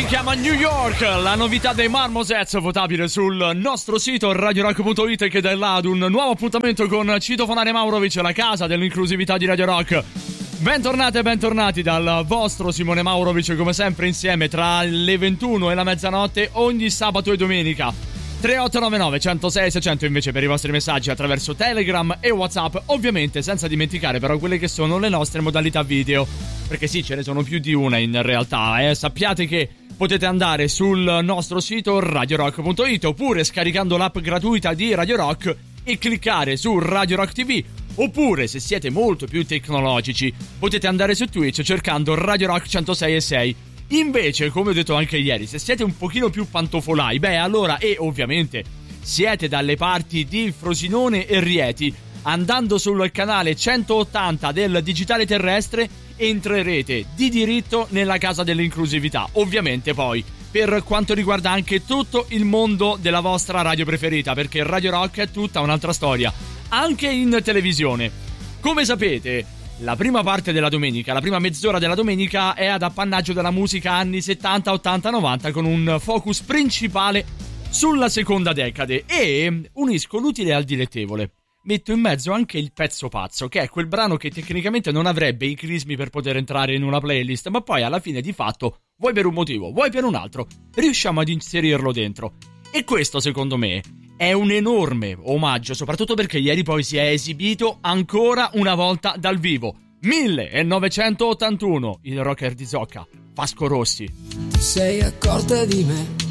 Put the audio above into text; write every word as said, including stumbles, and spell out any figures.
Si chiama New York, la novità dei Marmosets, votabile sul nostro sito radio rock punto it, che dà là ad un nuovo appuntamento con Citofonare Maurovic, la casa dell'inclusività di Radio Rock. Bentornate e bentornati dal vostro Simone Maurovic, come sempre insieme tra le ventuno e la mezzanotte ogni sabato e domenica. tre otto nove nove uno zero sei sei zero zero invece per i vostri messaggi attraverso Telegram e WhatsApp, ovviamente senza dimenticare però quelle che sono le nostre modalità video, perché sì, ce ne sono più di una in realtà, eh. Sappiate che potete andare sul nostro sito radio rock punto it oppure scaricando l'app gratuita di Radio Rock e cliccare su Radio Rock T V, oppure se siete molto più tecnologici potete andare su Twitch cercando Radio Rock centosei e sei. Invece, come ho detto anche ieri, se siete un pochino più pantofolai, beh allora, e ovviamente siete dalle parti di Frosinone e Rieti, andando sul canale centottanta del Digitale Terrestre entrerete di diritto nella casa dell'inclusività. Ovviamente poi per quanto riguarda anche tutto il mondo della vostra radio preferita, perché Radio Rock è tutta un'altra storia, anche in televisione. Come sapete, la prima parte della domenica, la prima mezz'ora della domenica è ad appannaggio della musica anni settanta, ottanta, novanta, con un focus principale sulla seconda decade, e unisco l'utile al dilettevole. Metto in mezzo anche il pezzo pazzo, che è quel brano che tecnicamente non avrebbe i crismi per poter entrare in una playlist, ma poi alla fine di fatto, vuoi per un motivo, vuoi per un altro, riusciamo ad inserirlo dentro. E questo, secondo me, è un enorme omaggio, soprattutto perché ieri poi si è esibito ancora una volta dal vivo. millenovecentottantuno, il rocker di Zocca, Vasco Rossi. Ti sei accorta di me